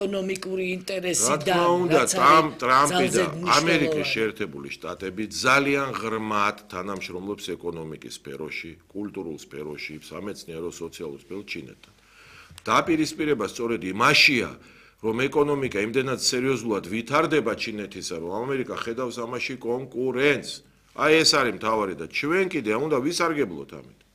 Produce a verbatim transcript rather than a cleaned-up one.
ეკონომიკური ინტერესი რა თქმა უნდა, ტრამპი და ამერიკის შეერთებული შტატები ძალიან ღრმად თანამშრომლობს ეკონომიკის სფეროში, კულტურულ სფეროში, სამეცნიერო, სოციალურ სფეროში ჩინეთთან. დაპირისპირება სწორედ იმაშია, რომ ეკონომიკა იმდენად სერიოზულად ვითარდება ჩინეთისა, რომ ამერიკა ხედავს ამაში კონკურენტს. აი ეს არის მთავარი და ჩვენ კიდე უნდა ვისარგებლოთ ამით.